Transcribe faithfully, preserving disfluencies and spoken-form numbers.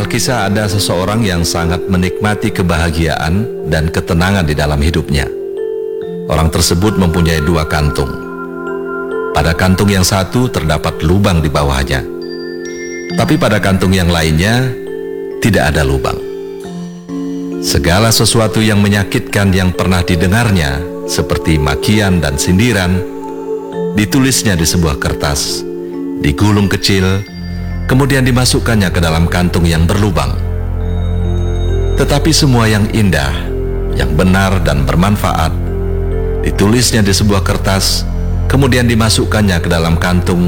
Alkisah ada seseorang yang sangat menikmati kebahagiaan dan ketenangan di dalam hidupnya. Orang tersebut mempunyai dua kantung. Pada kantung yang satu terdapat lubang di bawahnya, tapi pada kantung yang lainnya tidak ada lubang. Segala sesuatu yang menyakitkan yang pernah didengarnya, seperti makian dan sindiran, ditulisnya di sebuah kertas, digulung kecil, kemudian dimasukkannya ke dalam kantung yang berlubang. Tetapi semua yang indah, yang benar dan bermanfaat, ditulisnya di sebuah kertas, kemudian dimasukkannya ke dalam kantung